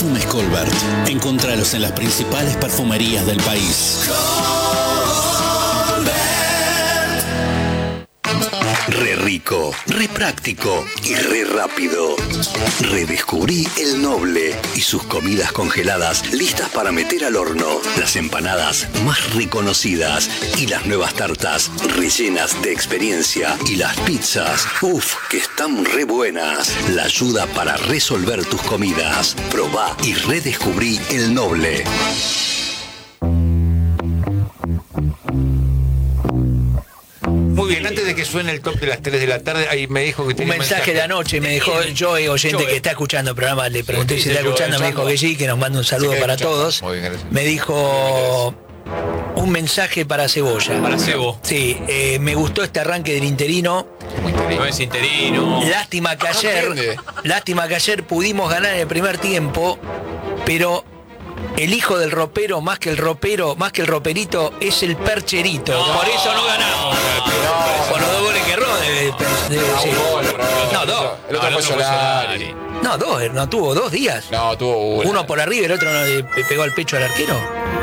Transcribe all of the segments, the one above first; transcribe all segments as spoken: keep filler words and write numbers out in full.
Perfumes Colbert. Encontralos en las principales perfumerías del país. Re rico, re práctico y re rápido. Redescubrí El Noble y sus comidas congeladas listas para meter al horno. Las empanadas más reconocidas y las nuevas tartas rellenas de experiencia. Y las pizzas, uff, que están re buenas. La ayuda para resolver tus comidas. Probá y redescubrí El Noble. Muy bien, antes de que suene el top de las tres de la tarde, ahí me dijo que tenía un mensaje, mensaje de anoche, me dejó Joey, oyente Joey. que está escuchando el programa, le pregunté Sí, si está Joey, escuchando, me dijo que sí, que nos manda un saludo para escuchando. todos. Muy bien, me dijo un mensaje para Cebolla. Para Cebo. Sí, eh, me gustó este arranque del interino. No es interino. Lástima que ayer, lástima que ayer pudimos ganar en el primer tiempo, pero el hijo del ropero, más que el ropero, más que el roperito, es el percherito. No, Por eso no ganamos. no, Por los dos goles que erró. De, de, de, sí. No, dos. El otro fue Solari. No, dos, no tuvo dos días. No, tuvo una. Uno por arriba y el otro no le pegó al pecho al arquero.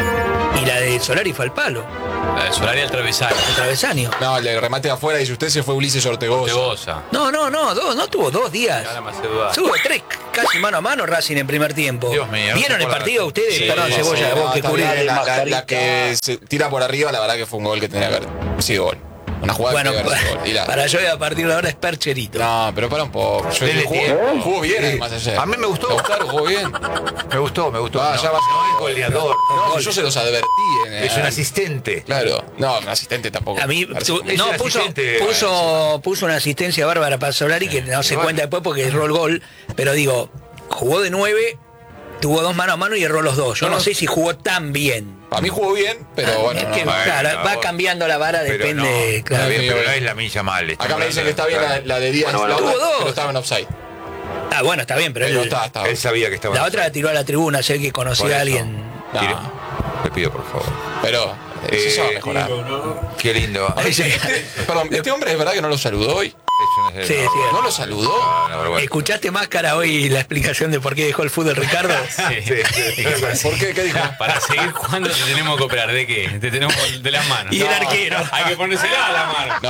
Y la de Solari fue al palo. La de Solari al travesaño. Al travesaño. No, el de remate de afuera, dice usted, se fue Ulises Ortegoza. Ortegoza. No, no, no, dos, no tuvo dos días. Ahora me hace dudar. Tuvo tres casi mano a mano Racing en primer tiempo. Dios mío, ¿Vieron no el se partido acuerda. ustedes? Sí, Perdón, sí, Cebolla, sí, vos No, que está cubrís. bien, la, la- la que se tira por arriba, la verdad que fue un gol que tenía que haber sido gol. Una jugada Bueno, que tenía que haber sido gol. Y la- para yo a partir de ahora es percherito. No, pero para un poco. Yo Dele jugó, tiempo. jugó bien Sí. además ayer. A mí me gustó. ¿Te gustaron? Jugó bien. Me gustó, me gustó. Ah, no, ya va. no es goleador. No, yo se los advertí. En el- Es un asistente. Claro. No, un asistente tampoco. A mí tu- Es no, el puso, asistente. puso, puso una asistencia bárbara para Solari que no se Bueno. cuenta después porque erró el gol, pero digo, jugó de nueve, tuvo dos mano a mano y erró los dos. Yo no, No, no. sé si jugó tan bien. A mí jugó bien, pero Ah, bueno. es no, que, no. claro, bueno, va vos- cambiando la vara, Pero depende. no, claro. está bien, pero Sí, no es la milla mal. Acá me dicen que está bien la, la de Díaz, Bueno, la bueno, otra, tuvo dos. pero estaba en offside. Ah, bueno, está bien, pero, Pero él- está, está. Él sabía que estaba. la otra la tiró a la tribuna, sé que Por conocía eso. a alguien. No, Tire. Te pido, por favor. pero eso se va a Eh, mejorar. Qué lindo. Ahí se- Perdón, ¿este hombre es verdad que no lo saludó hoy? Eso no es- Sí, no, sí. ¿No lo saludó? no, no, vergüenza. ¿Escuchaste Máscara hoy la explicación de por qué dejó el fútbol Ricardo? Sí, sí. ¿Por qué? ¿Qué dijo? Para seguir jugando te tenemos que operar. ¿De qué? Te tenemos de las manos. Y el No, arquero. Hay que ponérsela a la mano.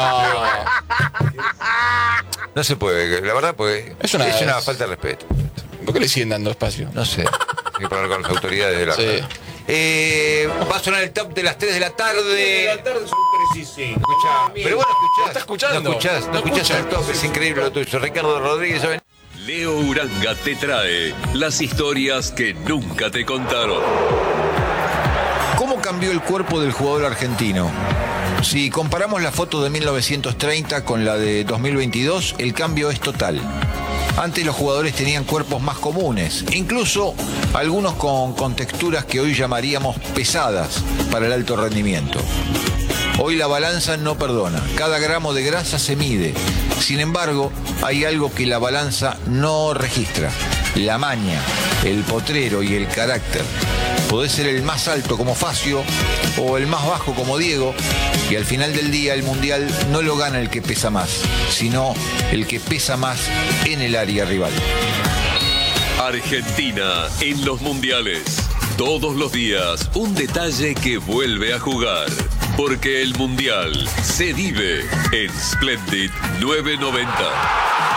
No. No se puede, la verdad, pues Es una- falta de respeto. ¿Por qué le siguen dando espacio? No sé. Hay que hablar con las autoridades de la Sí. Eh, va a sonar el top de las tres de la tarde. Escuchá, pero bueno, escuchás. ¿Está escuchando? No escuchás, no No escuchás escucha. el top, es increíble lo tuyo. Ricardo Rodríguez, ¿saben? Leo Uranga te trae las historias que nunca te contaron. ¿Cómo cambió el cuerpo del jugador argentino? Si comparamos la foto de mil novecientos treinta con la de dos mil veintidós, el cambio es total. Antes los jugadores tenían cuerpos más comunes, incluso algunos con, con texturas que hoy llamaríamos pesadas para el alto rendimiento. Hoy la balanza no perdona, cada gramo de grasa se mide. Sin embargo, hay algo que la balanza no registra: la maña, el potrero y el carácter. Podés ser el más alto como Facio o el más bajo como Diego, y al final del día el mundial no lo gana el que pesa más, sino el que pesa más en el área rival. Argentina en los mundiales. Todos los días un detalle que vuelve a jugar. Porque el mundial se vive en Splendid novecientos noventa.